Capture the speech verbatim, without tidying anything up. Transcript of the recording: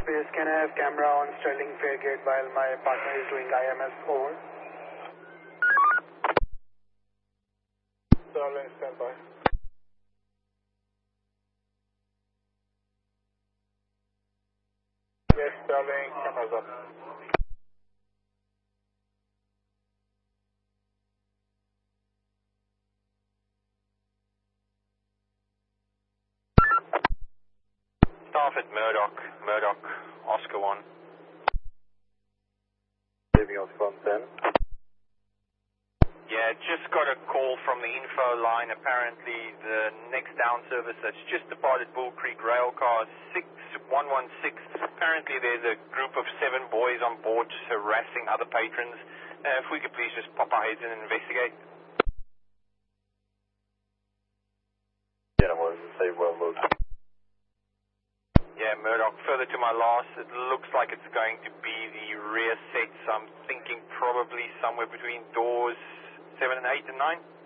Please, can I have camera on Sterling Fairgate while my partner is doing I M S over? Sterling, stand by. Yes, Sterling, cameras up. Staff at Murdoch, Murdoch, Oscar one. Leaving Oscar one ten. Yeah, just got a call from the info line. Apparently the next down service that's just departed Bull Creek rail car six one one six. Apparently there's a group of seven boys on board harassing other patrons. Uh, if we could please just pop our heads in and investigate. Yeah, well, say well look. Yeah, Murdoch, further to my last, it looks like it's going to be the rear sets. I'm thinking probably somewhere between doors seven and eight and nine.